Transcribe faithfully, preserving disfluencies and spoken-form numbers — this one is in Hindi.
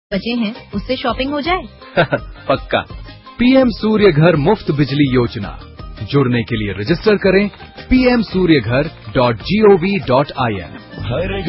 बचे हैं उससे शॉपिंग हो जाए। पक्का। पीएम सूर्य घर मुफ्त बिजली योजना, जुड़ने के लिए रजिस्टर करें पी एम सूर्य घर dot G O V dot I N.